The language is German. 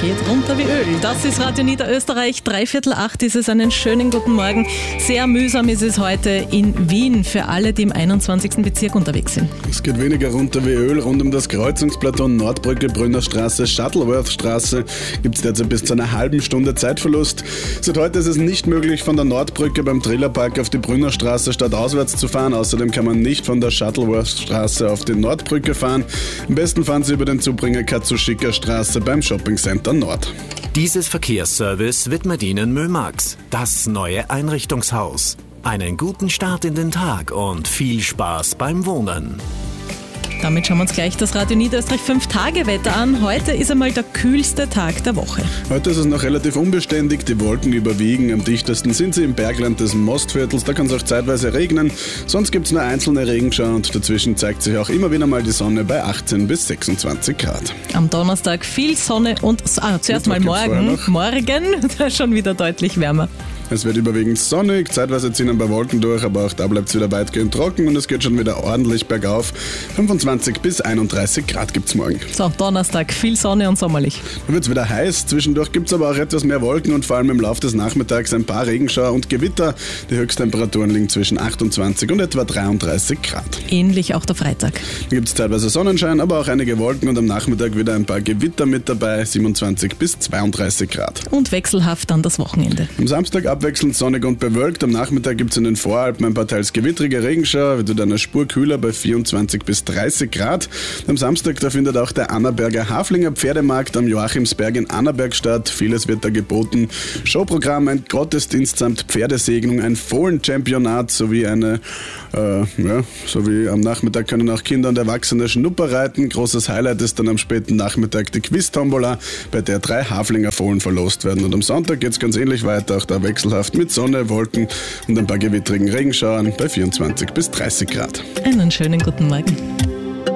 geht runter wie Öl. Das ist Radio Niederösterreich, 7:45 ist es. Einen schönen guten Morgen. Sehr mühsam ist es heute in Wien für alle, die im 21. Bezirk unterwegs sind. Es geht weniger runter wie Öl. Rund um das Kreuzungsplateau Nordbrücke, Brünnerstraße, Shuttleworth-Straße gibt es derzeit bis zu einer halben Stunde Zeitverlust. Seit heute ist es nicht möglich, von der Nordbrücke beim Trillerpark auf die Brünnerstraße stadtauswärts zu fahren. Außerdem kann man nicht von der Shuttleworth-Straße auf die Nordbrücke fahren. Am besten fahren Sie über den Zubringer Katsushika-Straße beim Shoppingcenter Nord. Dieses Verkehrsservice widmet Ihnen Mömax, das neue Einrichtungshaus. Einen guten Start in den Tag und viel Spaß beim Wohnen. Damit schauen wir uns gleich das Radio Niederösterreich 5-Tage-Wetter an. Heute ist einmal der kühlste Tag der Woche. Heute ist es noch relativ unbeständig, die Wolken überwiegen. Am dichtesten sind sie im Bergland des Mostviertels, da kann es auch zeitweise regnen. Sonst gibt es nur einzelne Regenschauer und dazwischen zeigt sich auch immer wieder mal die Sonne bei 18 bis 26 Grad. Am Donnerstag viel Sonne und zuerst mal morgen, da ist schon wieder deutlich wärmer. Es wird überwiegend sonnig, zeitweise ziehen ein paar Wolken durch, aber auch da bleibt es wieder weitgehend trocken und es geht schon wieder ordentlich bergauf. 25 bis 31 Grad gibt es morgen. So, Donnerstag, viel Sonne und sommerlich. Dann wird es wieder heiß, zwischendurch gibt es aber auch etwas mehr Wolken und vor allem im Laufe des Nachmittags ein paar Regenschauer und Gewitter. Die Höchsttemperaturen liegen zwischen 28 und etwa 33 Grad. Ähnlich auch der Freitag. Dann gibt es teilweise Sonnenschein, aber auch einige Wolken und am Nachmittag wieder ein paar Gewitter mit dabei, 27 bis 32 Grad. Und wechselhaft dann das Wochenende. Am Samstag abwechselnd sonnig und bewölkt. Am Nachmittag gibt es in den Voralpen ein paar teils gewittrige Regenschauer, wird wieder eine Spur kühler bei 24 bis 30 Grad. Am Samstag da findet auch der Annaberger Haflinger Pferdemarkt am Joachimsberg in Annaberg statt. Vieles wird da geboten. Showprogramm, ein Gottesdienst samt Pferdesegnung, ein Fohlenchampionat sowie sowie am Nachmittag können auch Kinder und Erwachsene Schnupper reiten. Großes Highlight ist dann am späten Nachmittag die Quiz-Tombola, bei der 3 Haflinger Fohlen verlost werden. Und am Sonntag geht es ganz ähnlich weiter, auch da wechselhaft mit Sonne, Wolken und ein paar gewittrigen Regenschauern bei 24 bis 30 Grad. Einen schönen guten Morgen.